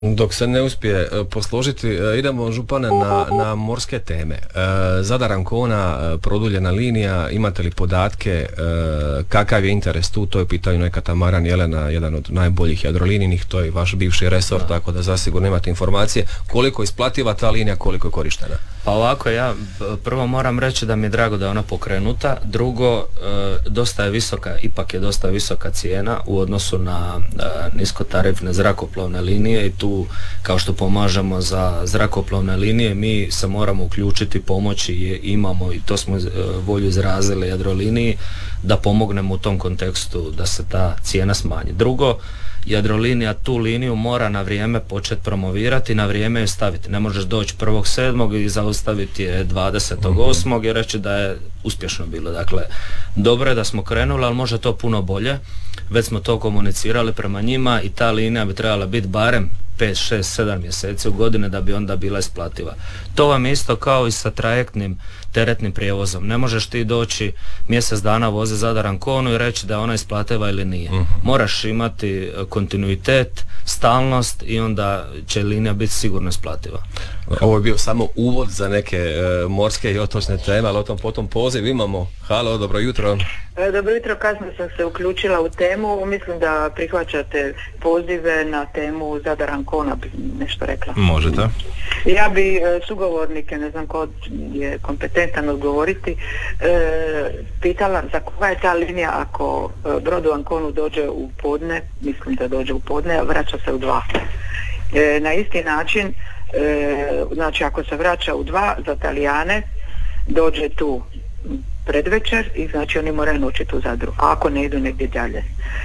Dok se ne uspije posložiti, idemo župane na morske teme. Zadar Ancona, produljena linija, imate li podatke, kakav je interes tu, to je pitanje noj katamaran Jelena, jedan od najboljih jadrolinijnih, to je vaš bivši resor, tako da zasigurno imate informacije koliko je isplativa ta linija, koliko je korištena. Pa ovako, ja prvo moram reći da mi je drago da je ona pokrenuta, drugo, dosta je visoka, ipak je dosta visoka cijena u odnosu na niskotarifne zrakoplovne linije i tu, kao što pomažemo za zrakoplovne linije, mi se moramo uključiti, pomoći i imamo, i to smo volju izrazili Jadroliniji, da pomognemo u tom kontekstu da se ta cijena smanji. Drugo, Jadrolinija tu liniju mora na vrijeme početi promovirati, na vrijeme je staviti. Ne možeš doći 1.7. i zaustaviti je 28. i reći da je uspješno bilo. Dakle, dobro je da smo krenuli, ali može to puno bolje. Već smo to komunicirali prema njima i ta linija bi trebala biti barem 5, 6, 7 mjeseci u godine da bi onda bila isplativa. To vam je isto kao i sa trajektnim teretnim prijevozom. Ne možeš ti doći mjesec dana voze Zadar Anconu i reći da je ona isplativa ili nije. Moraš imati kontinuitet, stalnost i onda će linija biti sigurno isplativa. Ovo je bio samo uvod za neke morske i otočne teme, ali o tom potom poziv imamo. Halo, dobro jutro. Dobro jutro, kasno sam se uključila u temu. Mislim da prihvaćate pozive na temu Zadar Ancona, bi nešto rekla. Možete. Ja bi sugovornike, ne znam ko je kompetentan odgovoriti, pitala za koja je ta linija ako brod u Anconu dođe u podne, mislim da dođe u podne, a vraća se u 2. Na isti način, znači ako se vraća u 2 za Talijane, dođe tu predvečer i znači oni moraju noćiti u Zadru, a ako ne idu negdje dalje.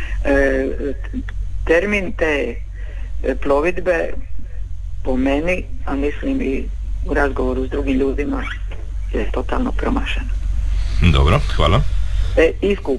Termin te plovidbe po meni, a mislim i u razgovoru s drugim ljudima, je totalno promašen. Dobro, hvala. I skup.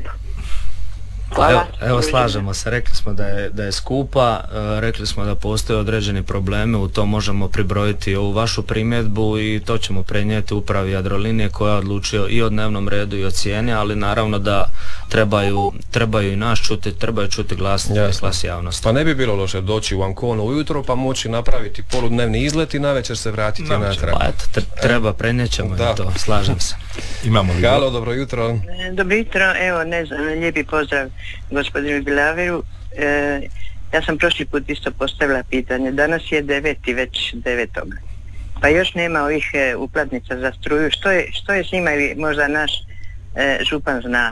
Evo slažemo se, rekli smo da je skupa, rekli smo da postoje određeni problemi, u to možemo pribrojiti ovu vašu primjedbu i to ćemo prenijeti upravi Jadrolinije koja je odlučio i o dnevnom redu i o cijeni, ali naravno da trebaju i nas čuti, trebaju čuti glas javnosti. Pa ne bi bilo loše doći u Anconu ujutro pa moći napraviti poludnevni izlet i navečer se vratiti natrag. Pa eto, treba, prenijet ćemo i to, slažem se. Imamo li? Halo, dobro jutro. Dobro jutro, evo ne znam, lijepi pozdrav gospodinu Bilaveru. Ja sam prošli put isto postavila pitanje, danas je 9. već 9. pa još nema ovih uplatnica za struju, što je s njima ili možda naš župan zna?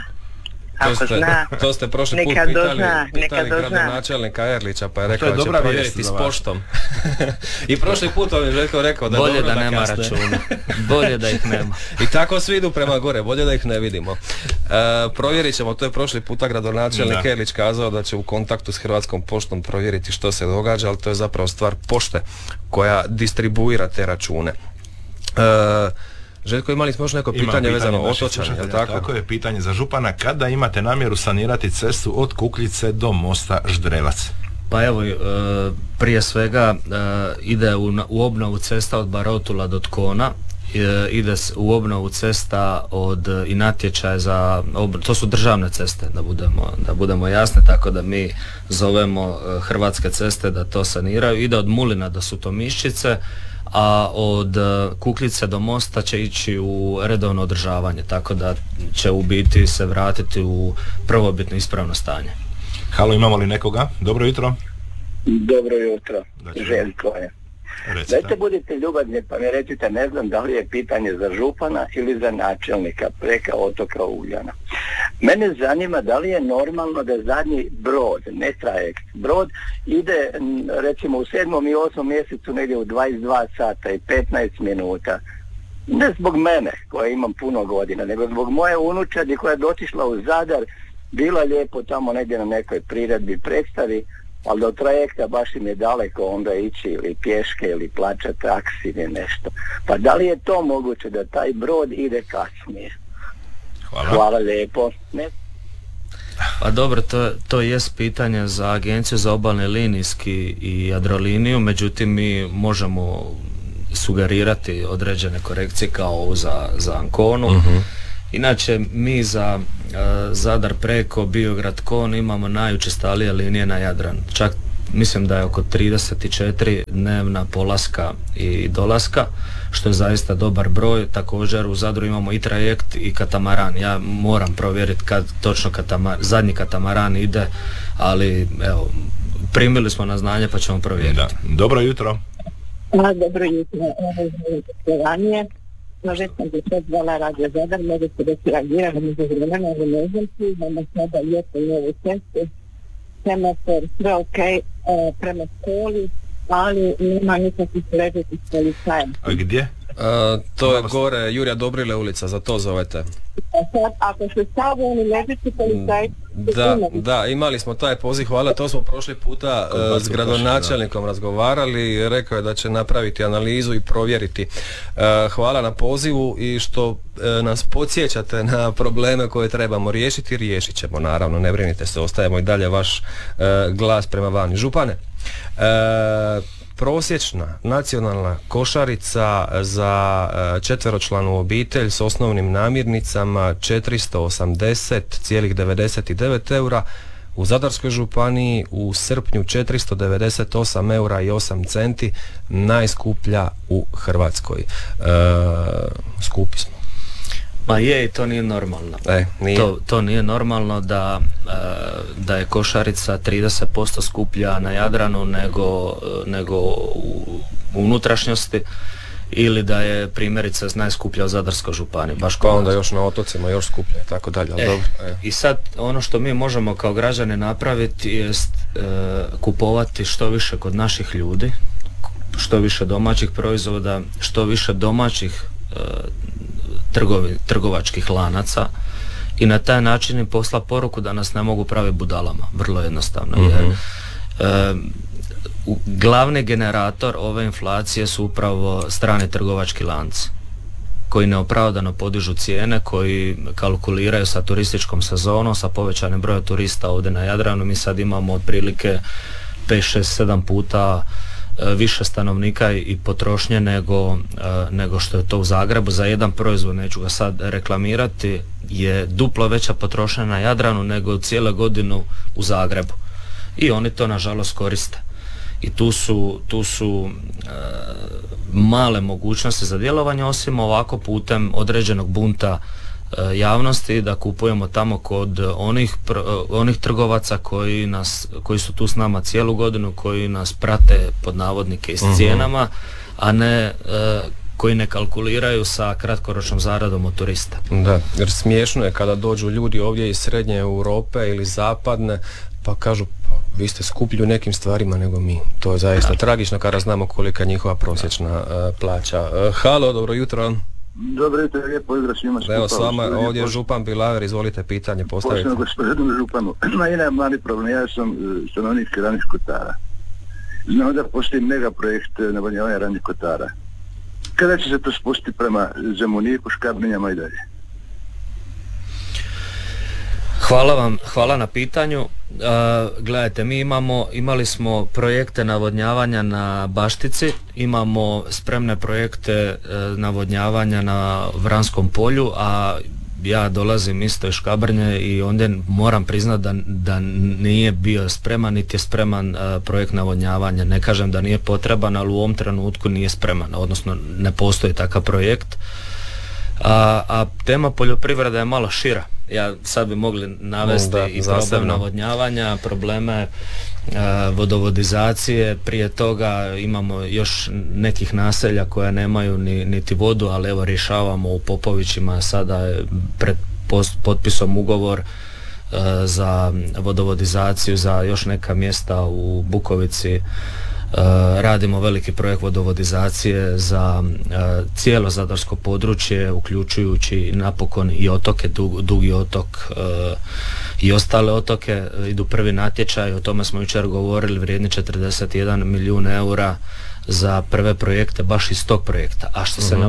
To ste prošli put pitali gradonačelnika Erlića, pa je rekao da će provjeriti s poštom. I prošli put on je Željko rekao da bolje da nema računa, bolje da ih nema. I tako svi idu prema gore, bolje da ih ne vidimo. Provjerit ćemo, to je prošli puta gradonačelnik Erlić kazao da će u kontaktu s Hrvatskom poštom provjeriti što se događa, ali to je zapravo stvar pošte koja distribuira te račune. Željko, imali smo još neko pitanje vezano o otočanje, je li tako? Tako je, pitanje za župana. Kada imate namjeru sanirati cestu od Kukljice do mosta Ždrevac? Pa evo, prije svega ide u obnovu cesta od Barotula do Tkona, ide u obnovu cesta i natječaj za to su državne ceste, da budemo jasni, tako da mi zovemo Hrvatske ceste da to saniraju. Ide od Mulina do Sutomiščice, a od Kukljice do mosta će ići u redovno održavanje, tako da će u biti se vratiti u prvobitno ispravno stanje. Halo, imamo li nekoga? Dobro jutro. Dobro jutro, Željko je. Dajte budite ljubazni pa mi recite, ne znam da li je pitanje za župana ili za načelnika preka otoka Ugljana. Mene zanima da li je normalno da zadnji brod, ne trajekt, brod ide recimo u 7. i 8. mjesecu negdje u 22 sata i 15 minuta. Ne zbog mene koja imam puno godina, nego zbog moje unučadi koja je dotišla u Zadar, bila lijepo tamo negdje na nekoj priredbi predstavi, ali do trajekta baš im je daleko onda ići ili pješke ili plaća taksi ili nešto. Pa da li je to moguće da taj brod ide kasnije? Hvala lijepo. Pa dobro, to jest pitanje za Agenciju za obalni linijski i Jadroliniju, međutim mi možemo sugerirati određene korekcije kao za Anconu. Inače, mi za Zadar preko Biograd Kon imamo najučestalije linije na Jadranu. Čak mislim da je oko 34 dnevna polaska i dolaska, što je zaista dobar broj. Također u Zadru imamo i trajekt i katamaran. Ja moram provjeriti kad točno zadnji katamaran ide, ali evo, primili smo na znanje pa ćemo provjeriti. Da. Dobro jutro. Dobro jutro. Ranije, već sam se sve zvala Radio Zadar, mogu se da se reagirali među vremena, ali ne znam si, imamo sada lijepo novu cestu, semafor, sve ok, prema školi, ali nema nikakvih ležitih policaja. A gdje? To je gore Jurija Dobrile ulica, za to zovete. Sad, ako se stavu oni ležiti policaj... Da, imali smo taj poziv, hvala, to smo prošli puta s gradonačelnikom razgovarali, rekao je da će napraviti analizu i provjeriti. Hvala na pozivu i što nas podsjećate na probleme koje trebamo riješiti, riješit ćemo naravno, ne brinite se, ostajemo i dalje vaš glas prema vani. Župane, prosječna nacionalna košarica za četveročlanu obitelj s osnovnim namirnicama 480,99 eura, u Zadarskoj županiji u srpnju 498 eura i 8 centi, najskuplja u Hrvatskoj. Skupi smo. Ma je, i to nije normalno. Nije. To nije normalno da je košarica 30% skuplja na Jadranu nego u unutrašnjosti, ili da je primjerice najskuplja u Zadarskoj županiji. Pa onda još na otocima još skuplja i tako dalje. I sad ono što mi možemo kao građani napraviti jest kupovati što više kod naših ljudi, što više domaćih proizvoda, što više domaćih trgovačkih lanaca i na taj način im posla poruku da nas ne mogu praviti budalama, vrlo jednostavno. Jer glavni generator ove inflacije su upravo strani trgovački lanci koji neopravdano podižu cijene, koji kalkuliraju sa turističkom sezonom, sa povećanim brojem turista ovdje na Jadranu. Mi sad imamo otprilike 5, 6, 7 puta više stanovnika i potrošnje nego što je to u Zagrebu. Za jedan proizvod, neću ga sad reklamirati, je duplo veća potrošnja na Jadranu nego cijelu godinu u Zagrebu. I oni to nažalost koriste. I tu su male mogućnosti za djelovanje, osim ovako putem određenog bunta javnosti, da kupujemo tamo kod onih trgovaca koji su tu s nama cijelu godinu, koji nas prate pod navodnike i s cijenama, a ne koji ne kalkuliraju sa kratkoročnom zaradom od turista. Da, jer smiješno je kada dođu ljudi ovdje iz srednje Europe ili zapadne pa kažu vi ste skuplji u nekim stvarima nego mi. To je zaista tragično kada znamo kolika je njihova prosječna plaća. Halo, dobro jutro. Dobro jutro, lijepo jutro svima. Evo s vama ovdje je župan Bilaver, izvolite pitanje postaviti. Poštovno gospodinu županu, ima jedan mali problem, ja sam stanovnik Ranih Kotara. Znamo da postoji mega projekt navodnjavanja Ranih Kotara. Kada će se to spustiti prema Zemuniku, Škabrnjama i dalje? Hvala na pitanju. Gledajte, imali smo projekte navodnjavanja na Baštici, imamo spremne projekte navodnjavanja na Vranskom polju, a ja dolazim isto iz Škabrnje i ondje moram priznati da nije bio spreman, niti je spreman projekt navodnjavanja. Ne kažem da nije potreban, ali u ovom trenutku nije spreman, odnosno ne postoji takav projekt. A tema poljoprivreda je malo šira. Ja sad bi mogli navesti i problem navodnjavanja, probleme vodovodizacije, prije toga imamo još nekih naselja koja nemaju niti vodu, ali evo rješavamo u Popovićima sada pred potpisom ugovor za vodovodizaciju za još neka mjesta u Bukovici. Radimo veliki projekt vodovodizacije za cijelo zadarsko područje, uključujući napokon i otoke, Dugi otok i ostale otoke. Idu prvi natječaj, o tome smo jučer govorili, vrijedni 41 milijun eura za prve projekte baš iz tog projekta. A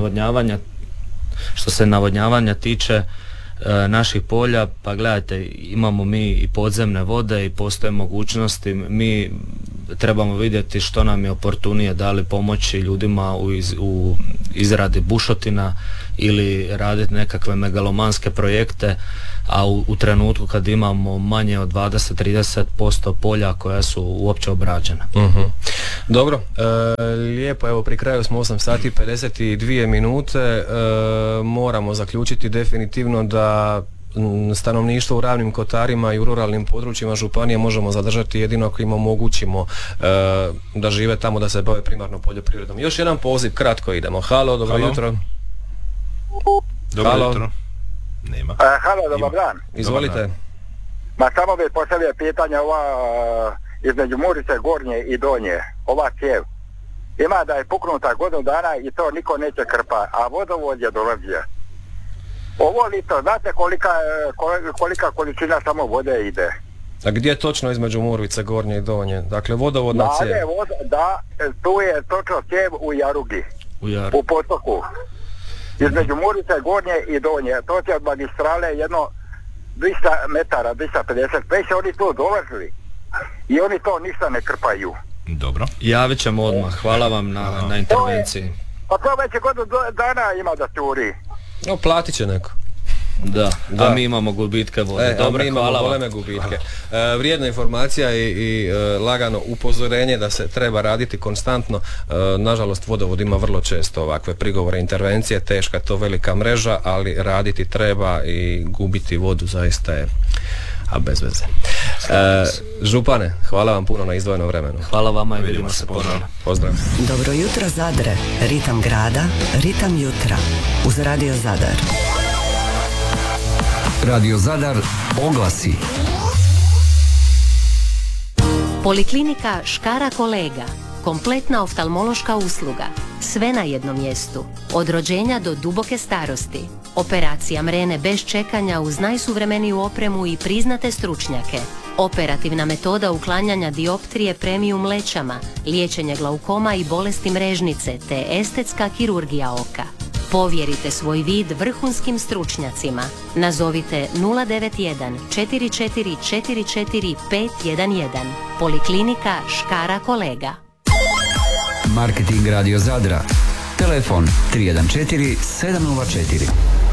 što se navodnjavanja tiče naših polja, pa gledajte, imamo mi i podzemne vode i postoje mogućnosti. Mi trebamo vidjeti što nam je oportunije, da li pomoći ljudima u izradi bušotina ili raditi nekakve megalomanske projekte, a u trenutku kad imamo manje od 20-30% polja koja su uopće obrađena. Dobro, lijepo, evo pri kraju smo 8 sati i 52 minute, moramo zaključiti definitivno da stanovništvo u Ravnim Kotarima i u ruralnim područjima županije možemo zadržati jedino ako im omogućimo da žive tamo, da se bave primarno poljoprivredom. Još jedan poziv, kratko idemo. Halo, dobro jutro. Dobro jutro. Nema. Halo, dobar dan. Izvolite. Ma samo bih postavio pitanje ova između Murice Gornje i Donje, ova cijev. Ima da je puknuta godinu dana i to niko neće krpa, a vodovod je dolazio. Ovo lito, znate kolika količina samo vode ide? A gdje je točno između Murvice Gornje i Donje? Dakle, vodovodna cijev. Da, tu je točno cijev u Jarugi, u potoku. Između Murice Gornje i Donje, to je od magistrale jedno 200 metara, 250, već oni tu dolazili i oni to ništa ne krpaju. Dobro. Javit ćemo odmah, hvala vam na intervenciji. Pa to već godinu dana ima da curi. No, platit će neko. Da, a mi imamo gubitke vode. Dobro, mi imamo goleme gubitke. Vrijedna informacija i lagano upozorenje da se treba raditi konstantno. Nažalost, vodovod ima vrlo često ovakve prigovore, intervencije, teška to velika mreža, ali raditi treba i gubiti vodu zaista je bez veze. Župane, hvala vam puno na izdvojenom vremenu. Hvala vama i vidimo se ponovno. Pozdrav. Dobro jutro Zadre, ritam grada, ritam jutra. Uz Radio Zadar. Radio Zadar oglasi. Poliklinika Škara Kolega. Kompletna oftalmološka usluga. Sve na jednom mjestu. Od rođenja do duboke starosti. Operacija mrene bez čekanja uz najsuvremeniju opremu i priznate stručnjake. Operativna metoda uklanjanja dioptrije premium lećama, liječenje glaukoma i bolesti mrežnice te estetska kirurgija oka. Povjerite svoj vid vrhunskim stručnjacima. Nazovite 091 4444 511. Poliklinika Škara Kolega. Marketing Radio Zadra. Telefon 314 704.